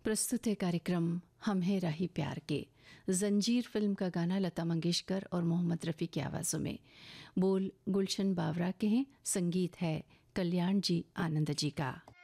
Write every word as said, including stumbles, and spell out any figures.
प्रस्तुत है कार्यक्रम हम हैं राही प्यार के। जंजीर फिल्म का गाना लता मंगेशकर और मोहम्मद रफ़ी की आवाज़ों में। बोल गुलशन बावरा के हैं, संगीत है कल्याण जी आनंद जी का।